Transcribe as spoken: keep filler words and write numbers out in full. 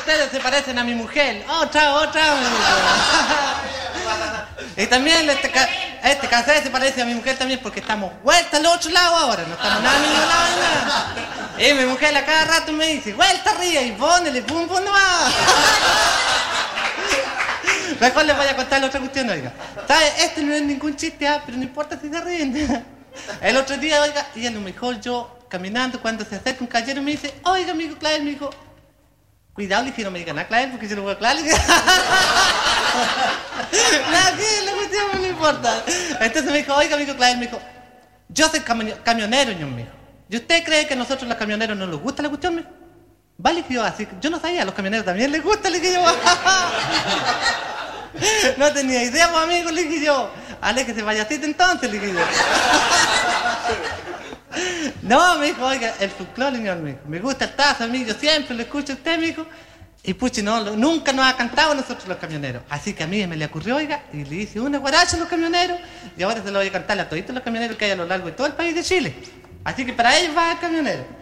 ustedes se parecen a mi mujer. Otra, otra. Y también este, ca este cassette se parece a mi mujer también porque estamos vuelta al otro lado ahora, no estamos nada al mismo lado ni nada. Y mi mujer a cada rato me dice, vuelta arriba y ponele, pum, pum, nomás. Mejor les voy a contar la otra cuestión, oiga. ¿Sabes? Este no es ningún chiste, ah, pero no importa si se ríen. El otro día, oiga, y a lo mejor yo caminando, cuando se acerca un caballero me dice, oiga, amigo Clavel, me dijo, cuidado, le dije, no me digan a Clavel porque si lo voy a Clavel. Nada, que la cuestión no importa. Entonces me dijo, oiga, amigo Clavel, me dijo, yo soy cami camionero, ño, me dijo. ¿Y usted cree que a nosotros los camioneros no nos gusta la cuestión, me dijo? Vale, que yo así, yo no sabía, a los camioneros también les gusta, le dije yo. No tenía idea, pues, amigo, le dije yo. Aléjese, payasito, entonces, le dije yo. No, me dijo, oiga, el folclore, me dijo, me gusta el tazo, amigo, yo siempre lo escucho a usted, me dijo. Y puchi, no, nunca nos ha cantado a nosotros los camioneros. Así que a mí me le ocurrió, oiga, y le hice una guaracha a los camioneros, y ahora se lo voy a cantar a toditos los camioneros que hay a lo largo de todo el país de Chile. Así que para ellos va el camionero.